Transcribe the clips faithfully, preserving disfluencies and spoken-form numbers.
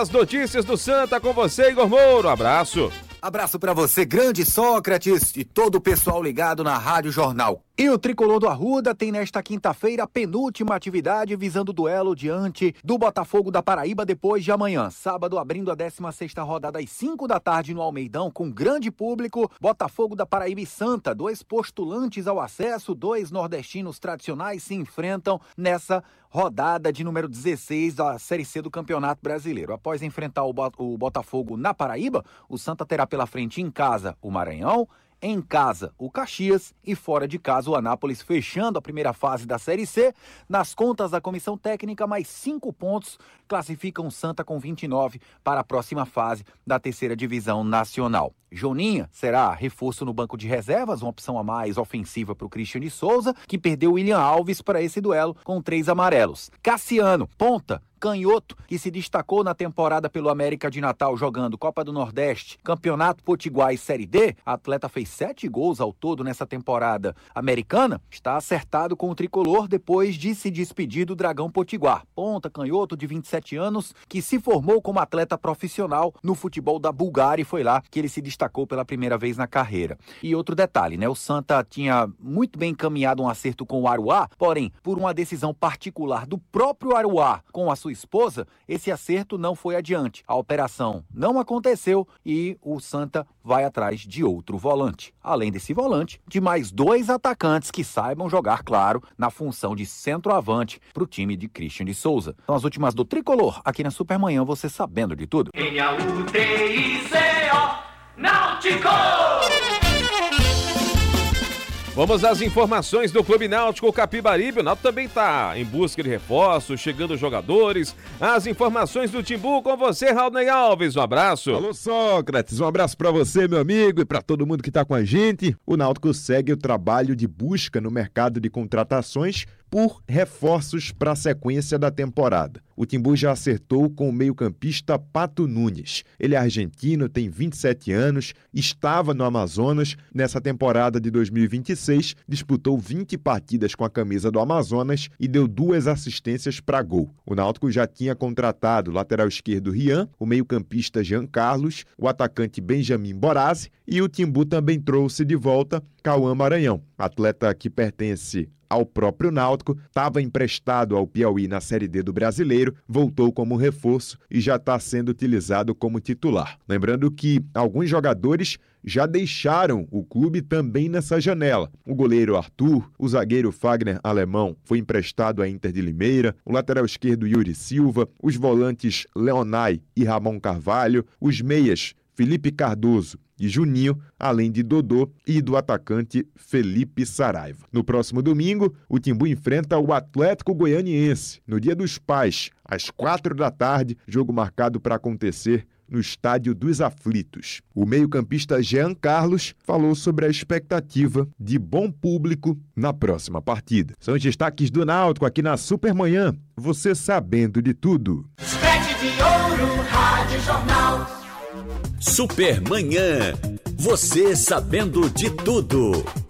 as notícias do Santa com você, Igor Moura. Abraço. Abraço pra você, grande Sócrates, e todo o pessoal ligado na Rádio Jornal. E o Tricolor do Arruda tem nesta quinta-feira a penúltima atividade visando o duelo diante do Botafogo da Paraíba depois de amanhã. Sábado, abrindo a décima sexta rodada às cinco da tarde no Almeidão, com grande público. Botafogo da Paraíba e Santa, dois postulantes ao acesso, dois nordestinos tradicionais se enfrentam nessa rodada de número dezesseis da Série C do Campeonato Brasileiro. Após enfrentar o Botafogo na Paraíba, o Santa terá pela frente em casa o Maranhão, em casa o Caxias e fora de casa o Anápolis, fechando a primeira fase da Série C. Nas contas da comissão técnica, mais cinco pontos classificam o Santa com vinte e nove para a próxima fase da terceira divisão nacional. Joninha será reforço no banco de reservas, uma opção a mais ofensiva para o Christian de Souza, que perdeu o William Alves para esse duelo com três amarelos. Cassiano, ponta, canhoto, que se destacou na temporada pelo América de Natal jogando Copa do Nordeste, Campeonato Potiguar e Série D. A atleta fez sete gols ao todo nessa temporada americana. Está acertado com o tricolor depois de se despedir do Dragão Potiguar. Ponta, canhoto de vinte e sete anos, que se formou como atleta profissional no futebol da Bulgária e foi lá que ele se destacou pela primeira vez na carreira. E outro detalhe, né? O Santa tinha muito bem encaminhado um acerto com o Aruá, porém, por uma decisão particular do próprio Aruá com a sua esposa, esse acerto não foi adiante. A operação não aconteceu e o Santa vai atrás de outro volante. Além desse volante, de mais dois atacantes que saibam jogar, claro, na função de centroavante para o time de Christian de Souza. São as últimas do Tricolor, aqui na Supermanhã, você sabendo de tudo. N A U T I C O Náutico! Vamos às informações do Clube Náutico Capibaribe. O Náutico também está em busca de reforços, chegando jogadores. As informações do Timbu com você, Raulney Alves. Um abraço. Alô, Sócrates. Um abraço para você, meu amigo, e para todo mundo que está com a gente. O Náutico segue o trabalho de busca no mercado de contratações por reforços para a sequência da temporada. O Timbu já acertou com o meio-campista Pato Nunes. Ele é argentino, tem vinte e sete anos, estava no Amazonas. Nessa temporada de dois mil e vinte e seis, disputou vinte partidas com a camisa do Amazonas e deu duas assistências para gol. O Náutico já tinha contratado o lateral esquerdo Rian, o meio-campista Jean Carlos, o atacante Benjamin Borazzi e o Timbu também trouxe de volta Cauã Maranhão, atleta que pertence ao próprio Náutico, estava emprestado ao Piauí na Série D do Brasileiro, voltou como reforço e já está sendo utilizado como titular. Lembrando que alguns jogadores já deixaram o clube também nessa janela. O goleiro Arthur, o zagueiro Fagner Alemão foi emprestado à Inter de Limeira, o lateral esquerdo Yuri Silva, os volantes Leonai e Ramon Carvalho, os meias Felipe Cardoso e Juninho, além de Dodô e do atacante Felipe Saraiva. No próximo domingo, o Timbu enfrenta o Atlético Goianiense, no Dia dos Pais, às quatro da tarde, jogo marcado para acontecer no Estádio dos Aflitos. O meio-campista Jean Carlos falou sobre a expectativa de bom público na próxima partida. São os destaques do Náutico aqui na Supermanhã, você sabendo de tudo. Sete de ouro, Rádio Jornal. Supermanhã, você sabendo de tudo.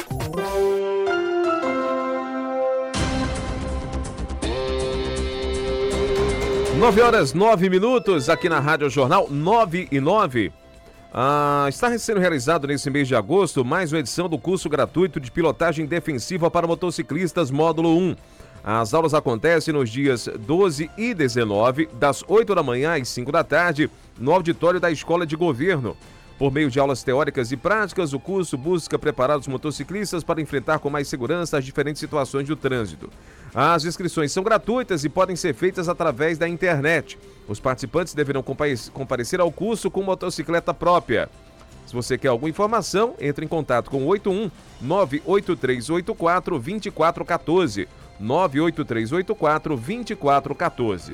Nove horas, nove minutos, aqui na Rádio Jornal, nove e nove. Ah, está sendo realizado nesse mês de agosto mais uma edição do curso gratuito de pilotagem defensiva para motociclistas módulo um. As aulas acontecem nos dias doze e dezenove, das oito da manhã às cinco da tarde, no auditório da Escola de Governo. Por meio de aulas teóricas e práticas, o curso busca preparar os motociclistas para enfrentar com mais segurança as diferentes situações do trânsito. As inscrições são gratuitas e podem ser feitas através da internet. Os participantes deverão comparecer ao curso com motocicleta própria. Se você quer alguma informação, entre em contato com oito um nove oito três oito quatro dois quatro um quatro. nove oito três oito quatro dois quatro um quatro.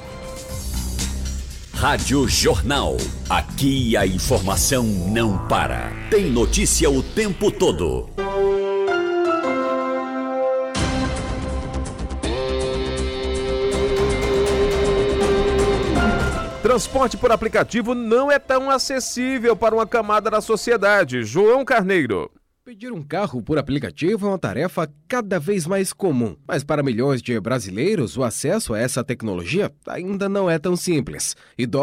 Rádio Jornal. Aqui a informação não para. Tem notícia o tempo todo. Transporte por aplicativo não é tão acessível para uma camada da sociedade. João Carneiro. Pedir um carro por aplicativo é uma tarefa cada vez mais comum, mas para milhões de brasileiros o acesso a essa tecnologia ainda não é tão simples. Idosos